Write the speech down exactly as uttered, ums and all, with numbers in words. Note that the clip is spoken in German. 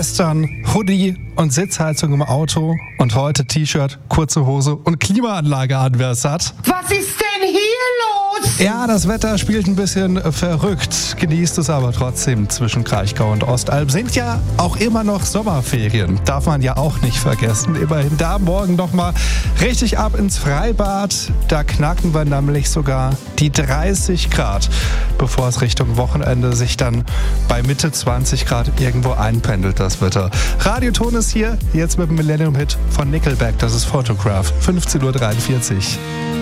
Gestern Hoodie und Sitzheizung im Auto und heute T-Shirt, kurze Hose und Klimaanlage an, wer es hat. Was ist denn hier los? Ja, das Wetter spielt ein bisschen verrückt, genießt es aber trotzdem. Zwischen Kraichgau und Ostalb sind ja auch immer noch Sommerferien, darf man ja auch nicht vergessen. Immerhin da morgen noch mal richtig ab ins Freibad, da knacken wir nämlich sogar die dreißig Grad, bevor es Richtung Wochenende sich dann bei Mitte zwanzig Grad irgendwo einpendelt, das Wetter. Radioton ist hier, jetzt mit dem Millennium-Hit von Nickelback, das ist Photograph, fünfzehn Uhr dreiundvierzig.